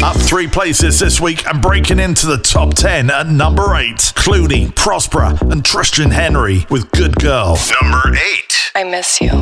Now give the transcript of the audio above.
Up 3 places this week and breaking into the top 10 at number 8. Clooney, Prospera and Tristan Henry with Good Girl. Number 8. I miss you.